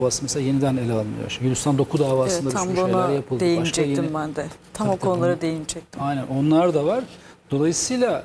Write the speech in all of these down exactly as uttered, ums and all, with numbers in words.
davası mesela yeniden ele alınıyor. Şimdi Gülistan Doku davasında Evet, bir tam sürü şeyler buna yapıldı. değinecektim yeni... ben de. Tam Tabii o tabii konulara bunu... değinecektim. Aynen, onlar da var. Dolayısıyla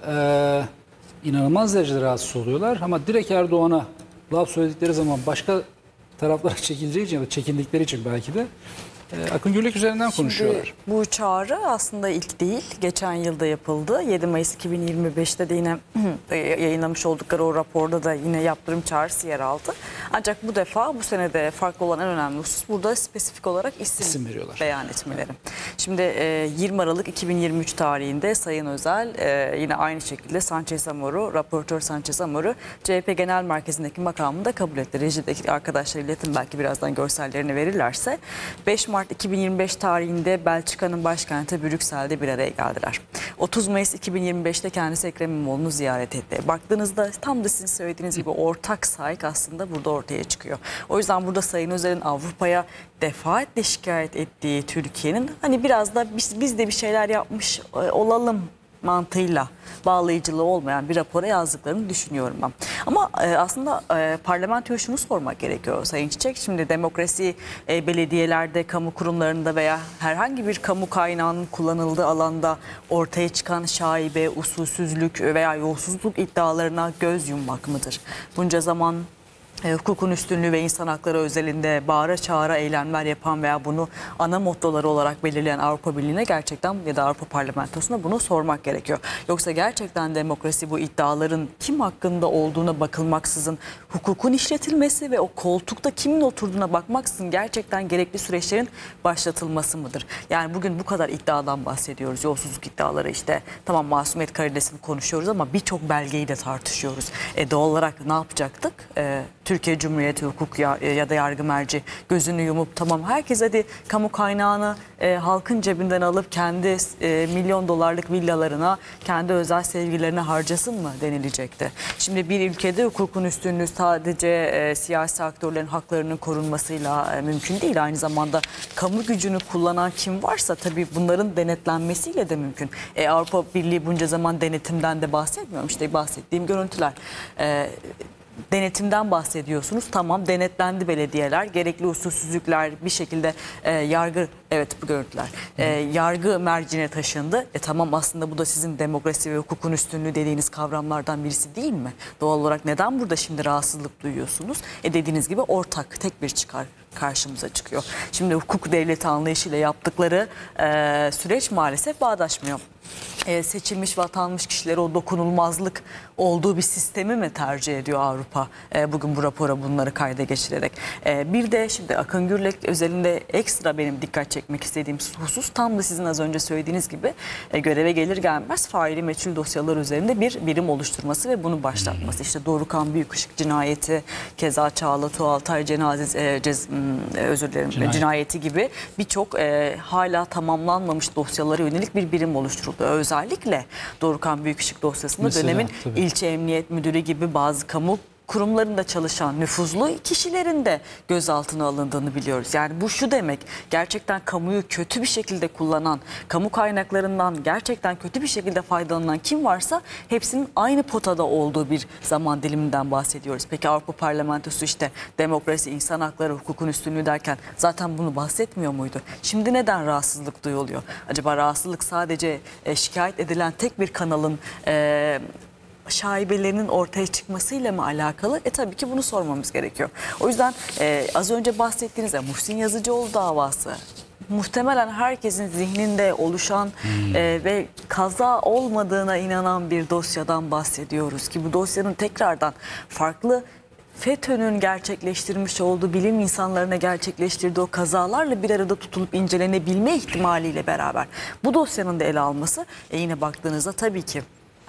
e, inanılmaz derecede rahatsız oluyorlar ama direkt Erdoğan'a laf söyledikleri zaman başka taraflara çekileceği için ya da çekindikleri için belki de e, Akın Gürlek üzerinden konuşuyorlar. Şimdi bu çağrı aslında ilk değil. Geçen yılda yapıldı. yedi Mayıs iki bin yirmi beş'te de yine yayınlamış oldukları o raporda da yine yaptırım çağrısı yer aldı. Ancak bu defa bu senede farklı olan en önemli husus burada spesifik olarak isim, İsim veriyorlar. beyan etmeleri. Şimdi yirmi Aralık iki bin yirmi üç tarihinde Sayın Özel yine aynı şekilde Sanchez Amor'u, raportör Sanchez Amor'u C H P Genel Merkezi'ndeki makamında kabul etti. Rejideki arkadaşlar iletin, belki birazdan görsellerini verirlerse. beş Mart iki bin yirmi beş tarihinde Belçika'nın başkenti Brüksel'de bir araya geldiler. otuz Mayıs iki bin yirmi beş'te kendisi Ekrem İmamoğlu'nu ziyaret etti. Baktığınızda tam da sizin söylediğiniz gibi ortak sahip aslında burada ortaya çıkıyor. O yüzden burada Sayın Özel'in Avrupa'ya defaatle şikayet ettiği Türkiye'nin hani biraz da biz, biz de bir şeyler yapmış olalım mantığıyla bağlayıcılığı olmayan bir rapora yazdıklarını düşünüyorum ben. Ama e, aslında e, parlamentoya şunu sormak gerekiyor Sayın Çiçek. Şimdi demokrasi e, belediyelerde, kamu kurumlarında veya herhangi bir kamu kaynağının kullanıldığı alanda ortaya çıkan şaibe, usulsüzlük veya yolsuzluk iddialarına göz yummak mıdır? Bunca zaman E, hukukun üstünlüğü ve insan hakları özelinde bağıra çağıra eylemler yapan veya bunu ana mottoları olarak belirleyen Avrupa Birliği'ne gerçekten ya da Avrupa Parlamentosu'na bunu sormak gerekiyor. Yoksa gerçekten demokrasi bu iddiaların kim hakkında olduğuna bakılmaksızın hukukun işletilmesi ve o koltukta kimin oturduğuna bakmaksızın gerçekten gerekli süreçlerin başlatılması mıdır? Yani bugün bu kadar iddiadan bahsediyoruz. Yolsuzluk iddiaları, işte tamam, masumiyet karidesini konuşuyoruz ama birçok belgeyi de tartışıyoruz. E, doğal olarak ne yapacaktık? E, Türkiye Cumhuriyeti hukuk ya, ya da yargı merci gözünü yumup tamam herkes hadi kamu kaynağını e, halkın cebinden alıp kendi e, milyon dolarlık villalarına, kendi özel sevgilerine harcasın mı denilecekti. Şimdi bir ülkede hukukun üstünlüğü sadece e, siyasi aktörlerin haklarının korunmasıyla e, mümkün değil. Aynı zamanda kamu gücünü kullanan kim varsa tabii bunların denetlenmesiyle de mümkün. E, Avrupa Birliği bunca zaman denetimden de bahsetmiyorum. İşte bahsettiğim görüntüler. E, Denetimden bahsediyorsunuz. Tamam, denetlendi belediyeler. Gerekli usulsüzlükler bir şekilde e, yargı, evet bu görüntüler, e, yargı mercine taşındı. E tamam, aslında bu da sizin demokrasi ve hukukun üstünlüğü dediğiniz kavramlardan birisi değil mi? Doğal olarak neden burada şimdi rahatsızlık duyuyorsunuz? E dediğiniz gibi ortak, tek bir çıkar karşımıza çıkıyor. Şimdi hukuk devleti anlayışıyla yaptıkları e, süreç maalesef bağdaşmıyor. E, seçilmiş ve atanmış kişilere o dokunulmazlık olduğu bir sistemi mi tercih ediyor Avrupa e, bugün bu rapora bunları kayda geçirerek? E, bir de şimdi Akın Gürlek özelinde ekstra benim dikkat çekmek istediğim husus tam da sizin az önce söylediğiniz gibi e, göreve gelir gelmez faili meçhul dosyalar üzerinde bir birim oluşturması ve bunu başlatması. İşte Dorukhan Büyükışık cinayeti, keza Çağla Tuğaltay cenaze, e, cez, e, özür dilerim, Cinayet. cinayeti gibi birçok e, hala tamamlanmamış dosyalara yönelik bir birim oluşturuldu. Özellikle Dorukhan Büyükışık dosyasında mesela, dönemin tabii. ilçe emniyet müdürü gibi bazı kamu kurumlarında çalışan nüfuzlu kişilerin de gözaltına alındığını biliyoruz. Yani bu şu demek, gerçekten kamuyu kötü bir şekilde kullanan, kamu kaynaklarından gerçekten kötü bir şekilde faydalanan kim varsa hepsinin aynı potada olduğu bir zaman diliminden bahsediyoruz. Peki Avrupa Parlamentosu işte demokrasi, insan hakları, hukukun üstünlüğü derken zaten bunu bahsetmiyor muydu? Şimdi neden rahatsızlık duyuluyor? Acaba rahatsızlık sadece e, şikayet edilen tek bir kanalın E, şaibelerinin ortaya çıkmasıyla mı alakalı? E tabii ki bunu sormamız gerekiyor. O yüzden e, az önce bahsettiğiniz ya, Muhsin Yazıcıoğlu davası muhtemelen herkesin zihninde oluşan hmm. e, ve kaza olmadığına inanan bir dosyadan bahsediyoruz ki bu dosyanın tekrardan farklı FETÖ'nün gerçekleştirmiş olduğu, bilim insanlarına gerçekleştirdiği o kazalarla bir arada tutulup incelenebilme ihtimaliyle beraber bu dosyanın da ele alması e, yine baktığınızda tabii ki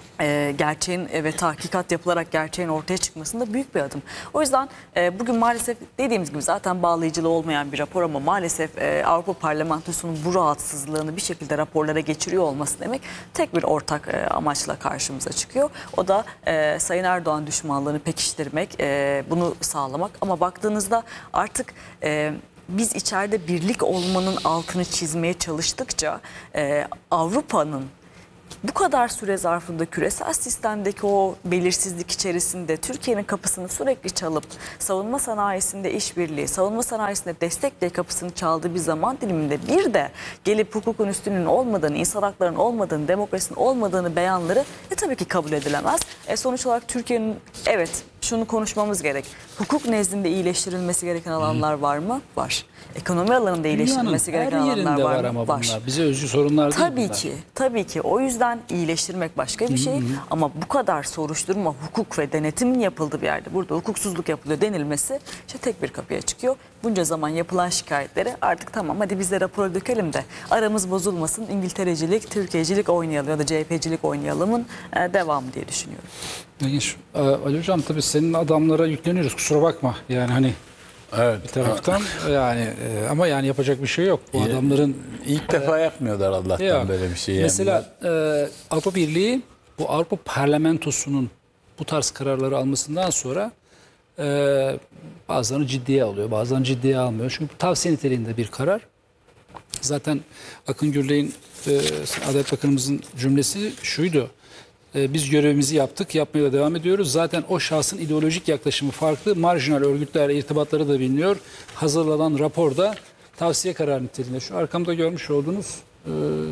E, gerçeğin e, ve tahkikat yapılarak gerçeğin ortaya çıkmasında büyük bir adım. O yüzden e, bugün maalesef dediğimiz gibi zaten bağlayıcılığı olmayan bir rapor ama maalesef e, Avrupa Parlamentosu'nun bu rahatsızlığını bir şekilde raporlara geçiriyor olması demek tek bir ortak e, amaçla karşımıza çıkıyor. O da e, Sayın Erdoğan düşmanlığını pekiştirmek, e, bunu sağlamak ama baktığınızda artık E, biz içeride birlik olmanın altını çizmeye çalıştıkça e, Avrupa'nın bu kadar süre zarfında küresel sistemdeki o belirsizlik içerisinde Türkiye'nin kapısını sürekli çalıp savunma sanayisinde işbirliği, savunma sanayisinde destek diye kapısını çaldığı bir zaman diliminde bir de gelip hukukun üstünlüğünün olmadığını, insan haklarının olmadığını, demokrasinin olmadığını beyanları e, tabii ki kabul edilemez. E, sonuç olarak Türkiye'nin evet şunu konuşmamız gerek. Hukuk nezdinde iyileştirilmesi gereken alanlar var mı? Var. Ekonomi alanında iyileştirilmesi Dünyanın gereken her alanlar yerinde var, var mı? ama Var. bunlar. Bize özgü sorunlar değil Tabii bunlar. ki, tabii ki. O yüzden iyileştirmek başka bir şey ama bu kadar soruşturma, hukuk ve denetimin yapıldığı bir yerde burada hukuksuzluk yapılıyor denilmesi işte tek bir kapıya çıkıyor. Bunca zaman yapılan şikayetleri artık tamam hadi biz de rapor dökelim de aramız bozulmasın, İngilterecilik, Türkiye'cilik oynayalım ya da C H P'cilik oynayalımın e, devamı diye düşünüyorum. İlginç. Ee, Ali Hocam tabii senin adamlara yükleniyoruz, kusura bakma. Yani hani Evet. bir taraftan yani e, ama yani yapacak bir şey yok. Bu adamların ilk defa yapmıyorlar Allah'tan Yok. böyle bir şey. Yani Mesela e, Avrupa Birliği bu Avrupa Parlamentosu'nun bu tarz kararları almasından sonra e, bazılarını ciddiye alıyor, bazılarını ciddiye almıyor. Çünkü bu tavsiye niteliğinde bir karar. Zaten Akın Gürley'in, e, Adalet Bakanımızın cümlesi şuydu. E, biz görevimizi yaptık, yapmaya da devam ediyoruz. Zaten o şahsın ideolojik yaklaşımı farklı. Marjinal örgütlerle irtibatları da biliniyor. Hazırlanan raporda tavsiye kararı niteliğinde. Şu arkamda görmüş olduğunuz e,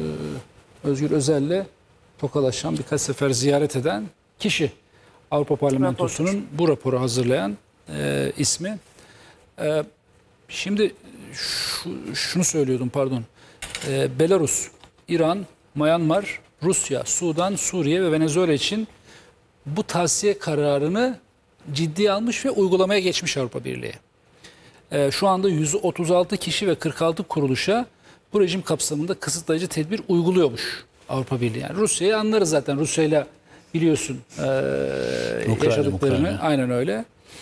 Özgür Özel'le tokalaşan, birkaç sefer ziyaret eden kişi. Avrupa Parlamentosu'nun bu raporu hazırlayan e, ismi. E, şimdi şu, şunu söylüyordum pardon. E, Belarus, İran, Myanmar, Rusya, Sudan, Suriye ve Venezuela için bu tavsiye kararını ciddiye almış ve uygulamaya geçmiş Avrupa Birliği. Ee, şu anda yüz otuz altı kişi ve kırk altı kuruluşa bu rejim kapsamında kısıtlayıcı tedbir uyguluyormuş Avrupa Birliği. Yani Rusya'yı anlarız zaten. Rusya'yla biliyorsun e, yaşadıklarını. Ukrayna. Aynen öyle.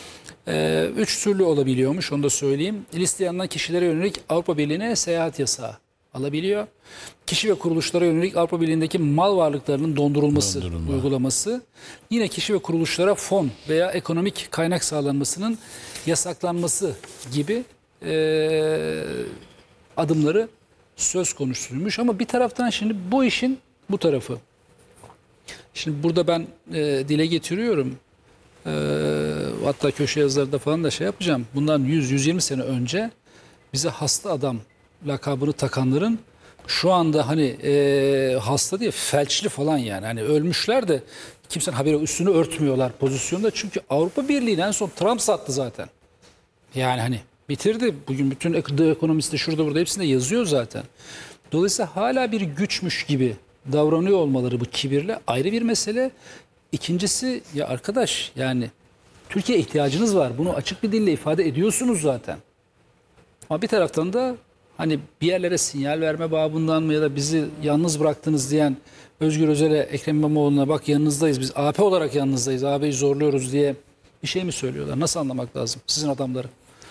E, üç türlü olabiliyormuş, onu da söyleyeyim. Listeye alınan kişilere yönelik Avrupa Birliği'ne seyahat yasağı alabiliyor. Kişi ve kuruluşlara yönelik Avrupa Birliği'ndeki mal varlıklarının dondurulması Dondurulma. uygulaması. Yine kişi ve kuruluşlara fon veya ekonomik kaynak sağlanmasının yasaklanması gibi e, adımları söz konusuymuş. Ama bir taraftan şimdi bu işin bu tarafı. Şimdi burada ben e, dile getiriyorum. E, hatta köşe yazılarında falan da şey yapacağım. Bundan yüz yüz yirmi sene önce bize hasta adam lakabını takanların şu anda hani e, hasta diye felçli falan yani. Hani ölmüşler de kimsenin haberi, üstünü örtmüyorlar pozisyonda. Çünkü Avrupa Birliği'ni en son Trump sattı zaten. Yani hani bitirdi. Bugün bütün The Economist'te şurada burada hepsinde yazıyor zaten. Dolayısıyla hala bir güçmüş gibi davranıyor olmaları bu kibirle ayrı bir mesele. İkincisi ya arkadaş yani Türkiye ihtiyacınız var. Bunu açık bir dille ifade ediyorsunuz zaten. Ama bir taraftan da hani bir yerlere sinyal verme babından mı ya da bizi yalnız bıraktınız diyen Özgür Özel'e, Ekrem İmamoğlu'na bak yanınızdayız biz A P olarak yanınızdayız, A B'yi zorluyoruz diye bir şey mi söylüyorlar? Nasıl anlamak lazım sizin adamları?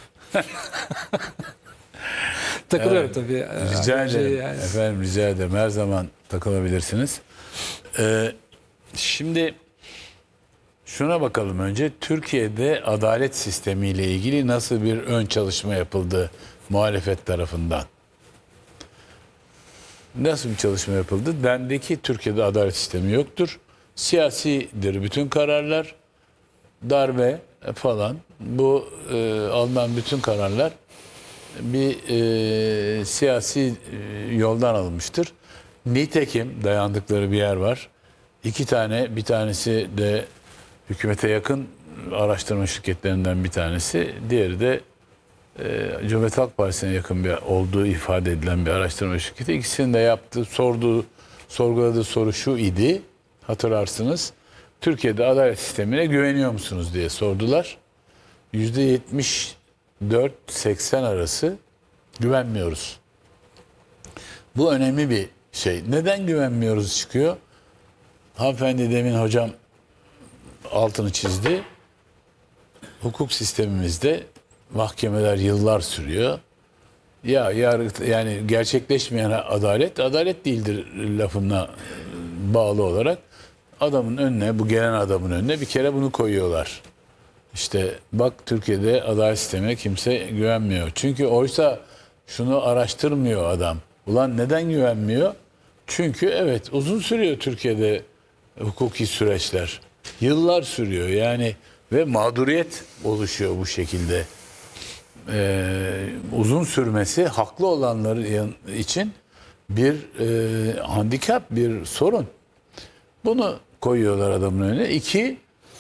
Takılıyorum Evet, tabii. Rica Şey ederim. yani. Efendim rica ederim. Her zaman takılabilirsiniz. Ee, şimdi şuna bakalım önce. Türkiye'de adalet sistemiyle ilgili nasıl bir ön çalışma yapıldı muhalefet tarafından? Nasıl bir çalışma yapıldı? Dendi ki Türkiye'de adalet sistemi yoktur. Siyasidir bütün kararlar. Darbe falan. Bu e, alınan bütün kararlar bir e, siyasi e, yoldan alınmıştır. Nitekim dayandıkları bir yer var. İki tane, bir tanesi de hükümete yakın araştırma şirketlerinden bir tanesi. Diğeri de e, Cumhuriyet Halk Partisi'ne yakın bir olduğu ifade edilen bir araştırma şirketi. İkisinin de yaptığı, sorduğu, sorguladığı soru şu idi. Hatırlarsınız. Türkiye'de adalet sistemine güveniyor musunuz diye sordular. yüzde yetmiş dört seksen arası güvenmiyoruz. Bu önemli bir şey. Neden güvenmiyoruz çıkıyor? Hanımefendi demin hocam altını çizdi. Hukuk sistemimizde mahkemeler yıllar sürüyor. Ya yargı, yani gerçekleşmeyen adalet adalet değildir lafına bağlı olarak adamın önüne, bu gelen adamın önüne bir kere bunu koyuyorlar. İşte bak Türkiye'de adalet sistemine kimse güvenmiyor. Çünkü oysa şunu araştırmıyor adam. Ulan neden güvenmiyor? Çünkü evet uzun sürüyor Türkiye'de hukuki süreçler. Yıllar sürüyor yani ve mağduriyet oluşuyor bu şekilde. Ee, uzun sürmesi haklı olanların için bir e, handikap, bir sorun. Bunu koyuyorlar adamın önüne. İki,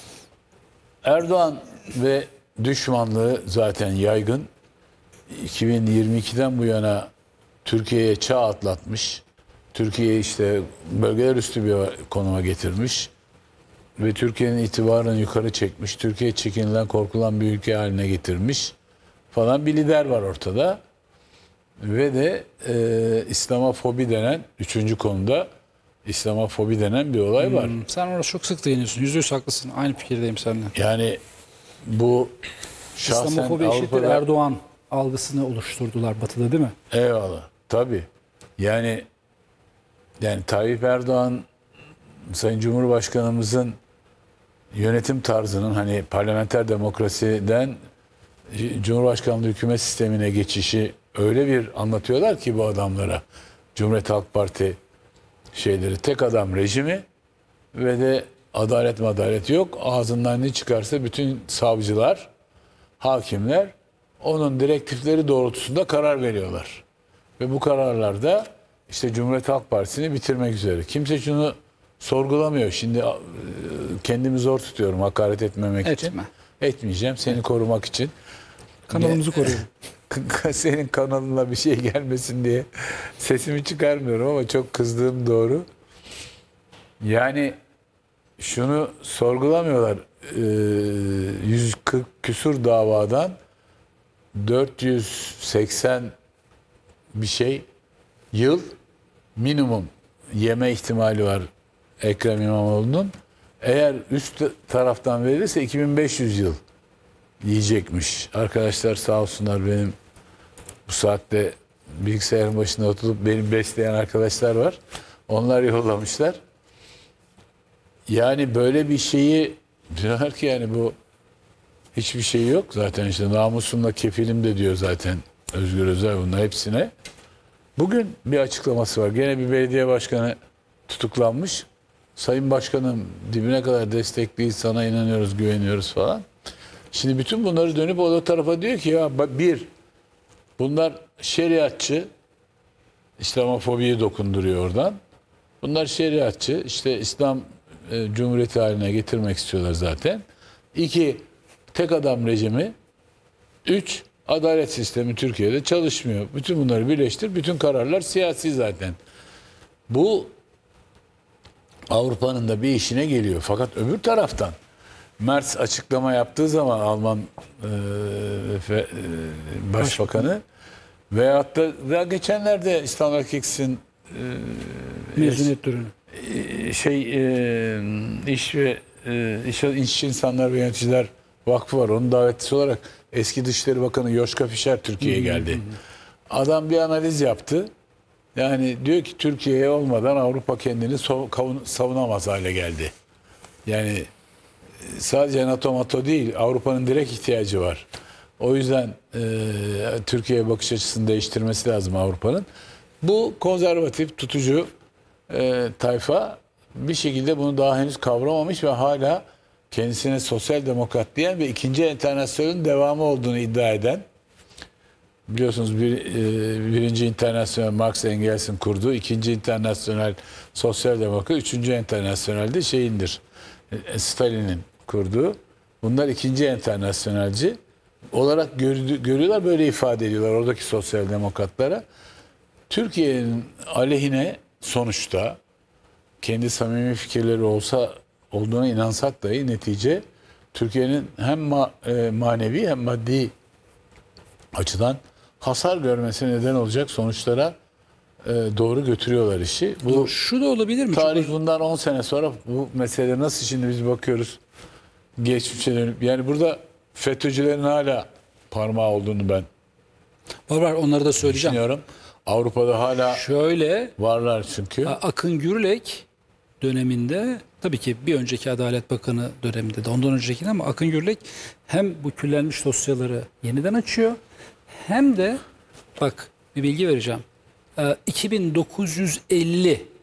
Erdoğan ve düşmanlığı zaten yaygın. iki bin yirmi ikiden bu yana Türkiye'ye çağ atlatmış. Türkiye'yi işte bölgeler üstü bir konuma getirmiş. Ve Türkiye'nin itibarını yukarı çekmiş. Türkiye çekinilen, korkulan bir ülke haline getirmiş. Falan bir lider var ortada. Ve de e, İslamofobi denen, üçüncü konuda İslamofobi denen bir olay var. Hmm, sen orada çok sık değiniyorsun. Yüzde yüz haklısın. Aynı fikirdeyim seninle. Yani bu şahsen İslamofobi eşittir Avrupa'da... Erdoğan algısını oluşturdular Batı'da, değil mi? Eyvallah. Tabii. Yani yani Tayyip Erdoğan Sayın Cumhurbaşkanımızın yönetim tarzının hani parlamenter demokrasiden Cumhurbaşkanlığı hükümet sistemine geçişi öyle bir anlatıyorlar ki bu adamlara. Cumhuriyet Halk Parti şeyleri tek adam rejimi ve de adalet madalet yok. Ağzından ne çıkarsa bütün savcılar, hakimler onun direktifleri doğrultusunda karar veriyorlar. Ve bu kararlarda işte Cumhuriyet Halk Partisi'ni bitirmek üzere. Kimse şunu sorgulamıyor. Şimdi e, kendimi zor tutuyorum hakaret etmemek için. Etme. Etmeyeceğim. Seni korumak için. Kanalımızı koruyorum. Senin kanalına bir şey gelmesin diye sesimi çıkarmıyorum ama çok kızdığım doğru. Yani şunu sorgulamıyorlar. Ee, yüz kırk küsur davadan dört yüz seksen bir şey yıl minimum yeme ihtimali var Ekrem İmamoğlu'nun. Eğer üst taraftan verilirse iki bin beş yüz yıl yiyecekmiş. Arkadaşlar sağ olsunlar, benim bu saatte bilgisayarın başında oturup beni besleyen arkadaşlar var. Onlar yollamışlar. Yani böyle bir şeyi diyorlar ki yani bu hiçbir şey yok. Zaten işte namusumla kefilim de diyor zaten Özgür Özel bunlar hepsine. Bugün bir açıklaması var. Gene bir belediye başkanı tutuklanmış. Sayın Başkanım dibine kadar destekliyiz, sana inanıyoruz, güveniyoruz falan. Şimdi bütün bunları dönüp o tarafa diyor ki ya bir, bunlar şeriatçı, İslamofobiyi dokunduruyor oradan. Bunlar şeriatçı, işte İslam e, Cumhuriyeti haline getirmek istiyorlar zaten. İki, tek adam rejimi. Üç, adalet sistemi Türkiye'de çalışmıyor. Bütün bunları birleştir, bütün kararlar siyasi zaten. Bu Avrupa'nın da bir işine geliyor. Fakat öbür taraftan Merz açıklama yaptığı zaman Alman e, fe, e, Başbakanı veyahut da daha geçenlerde İstanbul Erkeks'in e, Mezuniyet töreni. e, şey e, iş ve e, iş, işçi insanlar ve yöneticiler vakfı var. Onun davetlisi olarak eski Dışişleri Bakanı Joschka Fischer Türkiye'ye geldi. Adam bir analiz yaptı. Yani diyor ki Türkiye'ye olmadan Avrupa kendini savunamaz hale geldi. Yani sadece NATO NATO değil, Avrupa'nın direkt ihtiyacı var. O yüzden e, Türkiye'ye bakış açısını değiştirmesi lazım Avrupa'nın. Bu konservatif, tutucu e, tayfa bir şekilde bunu daha henüz kavramamış ve hala kendisine sosyal demokrat diyen ve ikinci enternasyonun devamı olduğunu iddia eden, biliyorsunuz bir, e, birinci internasyonel Marx Engels'in kurduğu, ikinci internasyonel sosyal demokrat, üçüncü internasyonel de şeyindir, e, Stalin'in kurduğu. Bunlar ikinci internasyonelci olarak gördü, görüyorlar, böyle ifade ediyorlar oradaki sosyal demokratlara. Türkiye'nin aleyhine sonuçta kendi samimi fikirleri olsa olduğuna inansak dahi netice Türkiye'nin hem ma, e, manevi hem maddi açıdan hasar görmesine neden olacak sonuçlara e, doğru götürüyorlar işi. Bu Şu da olabilir mi? tarih Çok- bundan on sene sonra bu mesele nasıl şimdi biz bakıyoruz geçmişe dönüp, yani burada FETÖ'cülerin hala parmağı olduğunu ben Var var, onları da söyleyeceğim. düşünüyorum. Avrupa'da hala Şöyle, varlar çünkü. Akın Gürlek döneminde, tabii ki bir önceki Adalet Bakanı döneminde de ondan öncekinde, ama Akın Gürlek hem bu küllenmiş dosyaları yeniden açıyor hem de bak bir bilgi vereceğim. Ee, iki bin dokuz yüz elli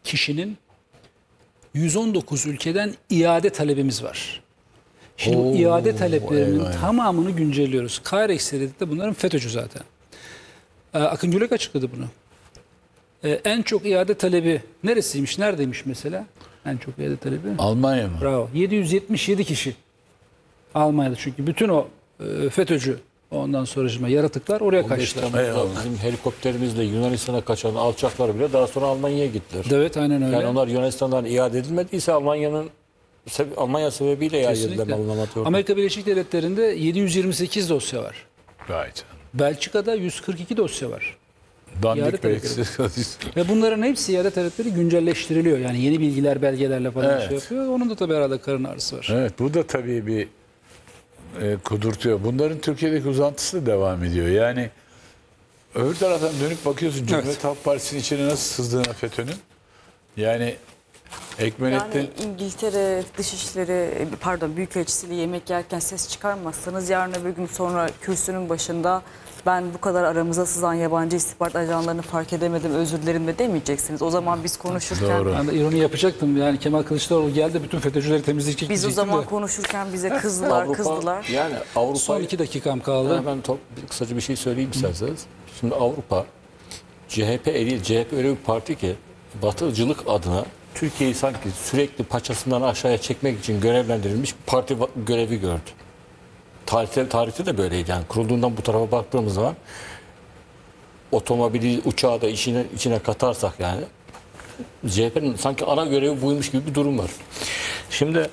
kişinin yüz on dokuz ülkeden iade talebimiz var. Şimdi bu Oo, iade taleplerinin eyvah. tamamını güncelliyoruz. Kahire ekseriyeti de bunların FETÖ'cü zaten. Ee, Akın Gürek açıkladı bunu. Ee, en çok iade talebi neresiymiş, neredeymiş mesela? En çok iade talebi. Almanya mı? Bravo. yedi yüz yetmiş yedi kişi. Almanya'da çünkü bütün o e, FETÖ'cü ondan sonra yaratıklar oraya on beş kaçtılar. Temmuz'da Eyvallah. bizim helikopterimizle Yunanistan'a kaçan alçaklar bile daha sonra Almanya'ya gittiler. Evet, aynen öyle. Yani onlar Yunanistan'dan iade edilmediyse Almanya'nın sebe- Almanya sebebiyle iade Kesinlikle. edilen anlamak yok. Amerika Birleşik Devletleri'nde yedi yüz yirmi sekiz dosya var. Vay canına. Belçika'da yüz kırk iki dosya var. İade Dandik talepleri. belki. Ve bunların hepsi iade talepleri güncelleştiriliyor. Yani yeni bilgiler, belgelerle falan Evet. şey yapıyor. Onun da tabii herhalde karın ağrısı var. Evet, bu da tabii bir e, kudurtuyor. Bunların Türkiye'deki uzantısı da devam ediyor. Yani öbür taraftan dönüp bakıyorsun Cumhuriyet Halk Partisi'nin içine nasıl sızdığına FETÖ'nün. Yani Ekmelettin Yani İngiltere Dışişleri pardon Büyükelçisiyle yemek yerken ses çıkarmazsanız yarın öbür gün sonra kürsünün başında ben bu kadar aramıza sızan yabancı istihbarat ajanlarını fark edemedim özür dilerim de demeyeceksiniz. O zaman biz konuşurken Doğru. Ben de ironi yapacaktım. Yani Kemal Kılıçdaroğlu geldi bütün FETÖ'cüleri temizleyecek. biz o diyecektim zaman de. konuşurken bize kızdılar kızdılar. Yani Avrupa Son iki dakikam kaldı. hemen top, kısaca bir şey söyleyeyim isterseniz. Şimdi Avrupa C H P değil, C H P öyle bir parti ki batıcılık adına Türkiye'yi sanki sürekli paçasından aşağıya çekmek için görevlendirilmiş bir parti va- görevi gördü. Tarihte, tarihte de böyleydi yani. Kurulduğundan bu tarafa baktığımız zaman otomobili, uçağı da içine, içine katarsak yani C H P'nin sanki ana görevi buymuş gibi bir durum var. Şimdi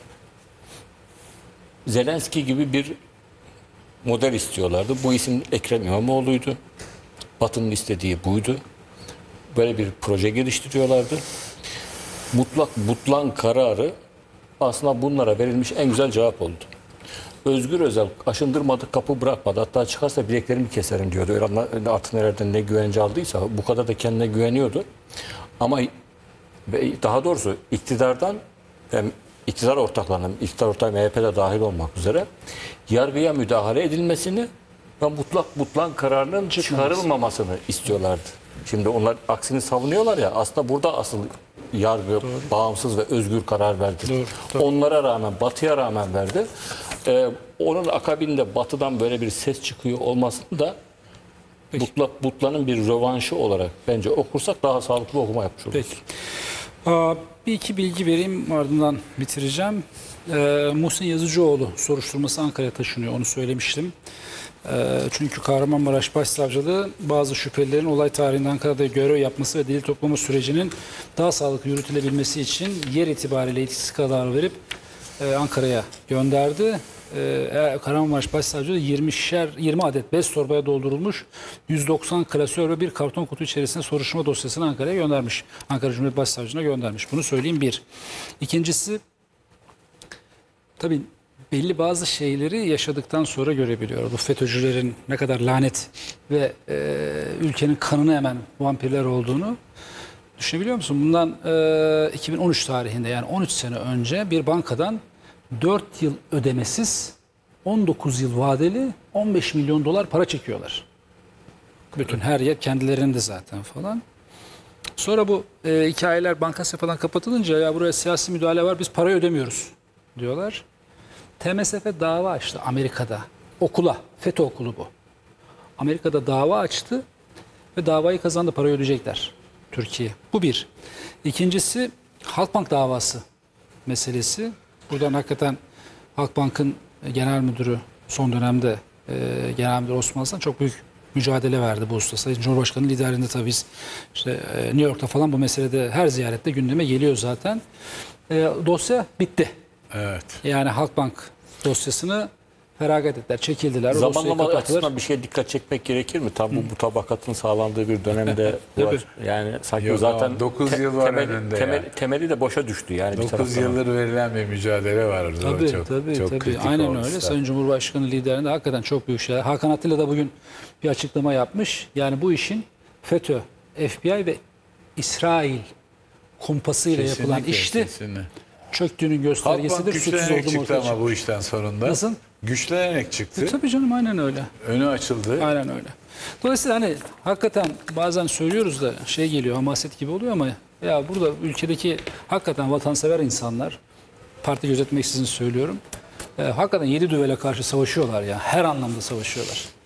Zelenski gibi bir model istiyorlardı. Bu isim Ekrem İmamoğlu'ydu. Batı'nın istediği buydu. Böyle bir proje geliştiriyorlardı. Mutlak butlan kararı aslında bunlara verilmiş en güzel cevap oldu. Özgür Özel aşındırmadı, kapı bırakmadı. Hatta çıkarsa bileklerimi keserim diyordu. Öyle artık nelerden ne güvence aldıysa bu kadar da kendine güveniyordu. Ama ve daha doğrusu iktidardan hem iktidar ortaklarının, iktidar ortağı M H P'de dahil olmak üzere yargıya müdahale edilmesini ve mutlak butlan kararının çıkarılmamasını istiyorlardı. Şimdi onlar aksini savunuyorlar ya aslında burada asıl yargı bağımsız ve özgür karar verdi. Doğru, doğru. Onlara rağmen, Batı'ya rağmen verdi. Ee, onun akabinde Batı'dan böyle bir ses çıkıyor olmasını da Peki. mutlak butlanın bir rövanşı olarak bence okursak daha sağlıklı okuma yapmış oluruz. Peki. Aa, bir iki bilgi vereyim ardından bitireceğim. Ee, Muhsin Yazıcıoğlu soruşturması Ankara'ya taşınıyor, onu söylemiştim. Ee, çünkü Kahramanmaraş Başsavcılığı bazı şüphelilerin olay tarihinde Ankara'da görev yapması ve delil toplama sürecinin daha sağlıklı yürütülebilmesi için yer itibariyle etkisiz kararı verip e, Ankara'ya gönderdi. Ee, Kahramanmaraş Başsavcılığı yirmişer yirmi adet bez torbaya doldurulmuş yüz doksan klasör ve bir karton kutu içerisinde soruşturma dosyasını Ankara'ya göndermiş. Ankara Cumhuriyet Başsavcılığına göndermiş. Bunu söyleyeyim bir. İkincisi tabii belli bazı şeyleri yaşadıktan sonra görebiliyor. Bu FETÖ'cülerin ne kadar lanet ve e, ülkenin kanını emen vampirler olduğunu düşünebiliyor musun? Bundan e, iki bin on üç tarihinde yani on üç sene önce bir bankadan dört yıl ödemesiz on dokuz yıl vadeli on beş milyon dolar para çekiyorlar. Bütün her yer kendilerinde zaten falan. Sonra bu e, hikayeler bankası falan kapatılınca ya buraya siyasi müdahale var biz parayı ödemiyoruz diyorlar. T M S F dava açtı Amerika'da. Okula, FETÖ okulu bu. Amerika'da dava açtı ve davayı kazandı, parayı ödeyecekler Türkiye. Bu bir. İkincisi Halkbank davası meselesi. Buradan hakikaten Halkbank'ın genel müdürü son dönemde e, genel müdür Osman Hasan çok büyük mücadele verdi bu hususta. Sayın Cumhurbaşkanı liderliğinde tabii biz işte e, New York'ta falan bu meselede her ziyarette gündeme geliyor zaten. E, dosya bitti. evet. Yani Halkbank dosyasını feragat ettiler, çekildiler. O dosyayı Zamanlama kapattılar. açısından bir şeye dikkat çekmek gerekir mi? Tam bu mutabakatın sağlandığı bir dönemde bu Tabii. aç- yani sanki Yok, zaten ama dokuz yıl var temeli, önünde temeli, ya. temeli de boşa düştü yani bir dokuz taraftan. yıldır verilen bir mücadele var orada. Tabii çok, tabii çok tabii. kritik Aynen olmuş öyle. da. Sayın Cumhurbaşkanı liderinde hakikaten çok büyük şeyler. Hakan Atilla da bugün bir açıklama yapmış. Yani bu işin FETÖ, F B I ve İsrail kumpasıyla yapılan Kesinlikle, işti. kesinlikle. Çöktüğünün Halkbank göstergesidir. Suçsuz güçlenerek olduğum çıktı ortaya ama çıktı. bu işten sonunda. Nasıl? Güçlenerek çıktı. E, tabii canım aynen öyle. Önü açıldı. Aynen öyle. Dolayısıyla hani hakikaten bazen söylüyoruz da şey geliyor, hamaset gibi oluyor ama Ya burada ülkedeki hakikaten vatansever insanlar, parti gözetmeksizin söylüyorum, e, hakikaten yedi düvele karşı savaşıyorlar ya. Her anlamda savaşıyorlar.